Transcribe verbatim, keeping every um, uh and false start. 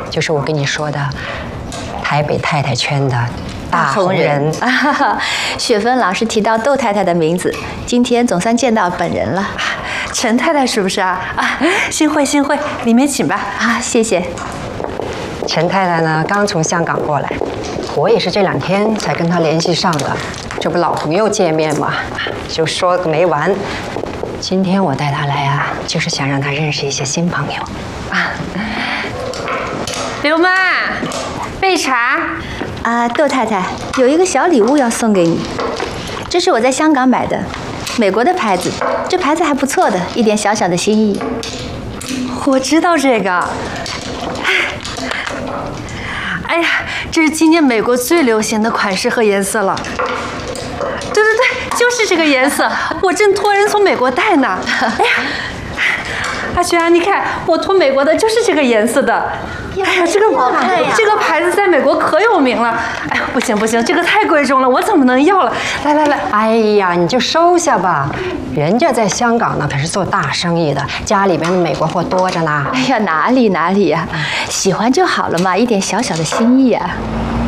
就是我跟你说的台北太太圈的大红人。 啊，雪芬老师提到窦太太的名字，今天总算见到本人了。 陈太太是不是啊？啊，幸会幸会，里面请吧。 啊，谢谢。 陈太太呢，刚从香港过来，我也是这两天才跟她联系上的，这不老朋友见面嘛，就说个没完。今天我带她来啊，就是想让她认识一些新朋友。啊， 刘妈，备茶。 啊，窦太太有一个小礼物要送给你，这是我在香港买的，美国的牌子，这牌子还不错的，一点小小的心意。 我知道这个。哎呀，这是今年美国最流行的款式和颜色了。对对对，就是这个颜色，我正托人从美国带呢。哎呀，阿雪啊，你看我托美国的就是这个颜色的。哎呀，这个这个牌子在美国可有名了。哎呀，不行不行，这个太贵重了，我怎么能要了？来来来， 哎呀，你就收下吧，人家在香港呢可是做大生意的，家里边的美国货多着呢。 哎呀，哪里哪里呀、啊，喜欢就好了嘛，一点小小的心意啊。